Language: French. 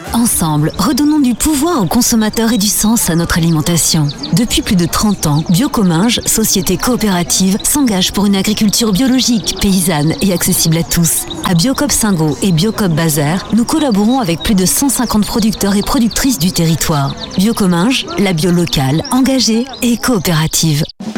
Ensemble, redonnons du pouvoir aux consommateurs et du sens à notre alimentation. Depuis plus de 30 ans, Biocominges, société coopérative, s'engage pour une agriculture biologique, paysanne et accessible à tous. À Biocoop Singo et Biocoop Bazar, nous collaborons avec plus de 150 producteurs et productrices du territoire. Biocominges, la bio locale, engagée et coopérative.